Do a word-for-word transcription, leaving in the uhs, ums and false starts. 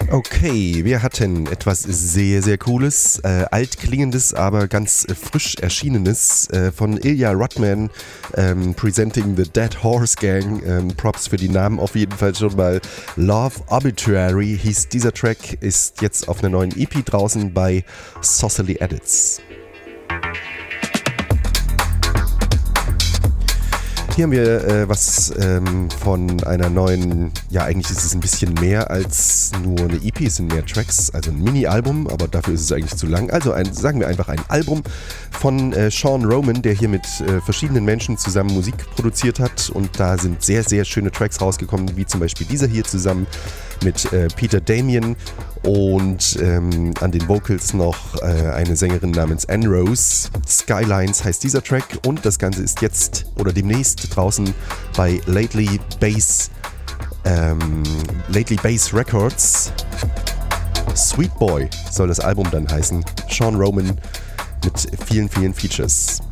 Okay, wir hatten etwas sehr, sehr Cooles, äh, altklingendes, aber ganz äh, frisch erschienenes äh, von Ilya Rudman, ähm, presenting the Dead Horse Gang. Ähm, Props für die Namen auf jeden Fall schon mal. Love Obituary hieß dieser Track, ist jetzt auf einer neuen E P draußen bei Saucily Edits. Hier haben wir äh, was ähm, von einer neuen, ja eigentlich ist es ein bisschen mehr als nur eine E P, es sind mehr Tracks, also ein Mini-Album, aber dafür ist es eigentlich zu lang. Also ein, sagen wir einfach ein Album von äh, Sean Roman, der hier mit äh, verschiedenen Menschen zusammen Musik produziert hat, und da sind sehr, sehr schöne Tracks rausgekommen, wie zum Beispiel dieser hier zusammen mit äh, Peter Damien und ähm, an den Vocals noch äh, eine Sängerin namens Anne Rose. Skylines heißt dieser Track, und das Ganze ist jetzt oder demnächst draußen bei Lately Bass, ähm, Lately Bass Records. Sweet Boy soll das Album dann heißen. Sean Roman mit vielen, vielen Features.